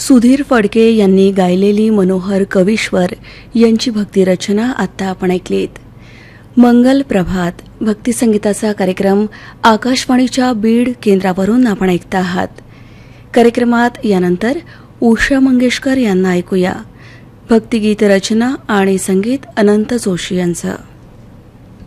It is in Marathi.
सुधीर फडके यांनी गायलेली मनोहर कवीश्वर यांची भक्तिरचना आता आपण ऐकलीत. मंगल प्रभात भक्तिसंगीताचा कार्यक्रम आकाशवाणीच्या बीड केंद्रावरून आपण ऐकता आहात. कार्यक्रमात यानंतर उषा मंगेशकर यांना ऐकूया. भक्तिगीत रचना आणि संगीत अनंत जोशी यांचं.